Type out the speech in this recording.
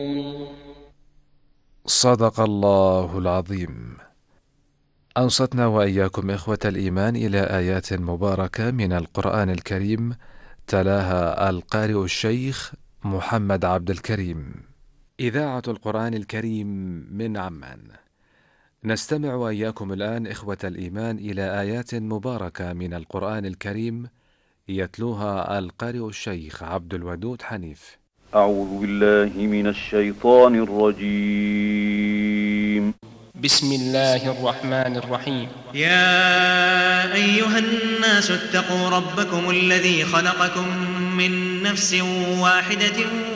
صدق الله العظيم. أنصتنا وإياكم إخوة الإيمان إلى آيات مباركة من القرآن الكريم، تلاها القارئ الشيخ محمد عبد الكريم. إذاعة القرآن الكريم من عمان. نستمع وإياكم الآن إخوة الإيمان إلى آيات مباركة من القرآن الكريم، يتلوها القارئ الشيخ عبد الودود حنيف. أعوذ بالله من الشيطان الرجيم. بسم الله الرحمن الرحيم. يا أيها الناس اتقوا ربكم الذي خلقكم من نفس واحدة